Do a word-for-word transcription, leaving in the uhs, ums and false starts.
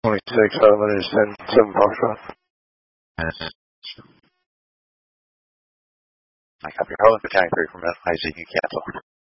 twenty-six, Harlan is ten, seven Foxtrot. I copy Harlan, battalion three from I Z, you cancel.